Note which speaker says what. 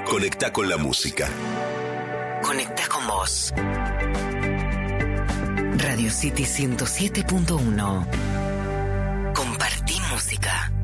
Speaker 1: Conectá con la música.
Speaker 2: Conectá con vos. Radio City 107.1. Compartí música.